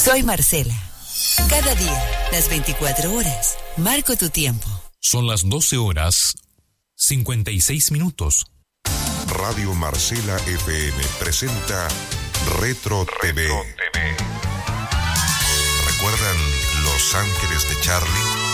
Soy Marcela. Cada día, las 24 horas, marco tu tiempo. Son las 12:56. Radio Marcela FM presenta Retro TV. ¿Recuerdan Los Ángeles de Charlie?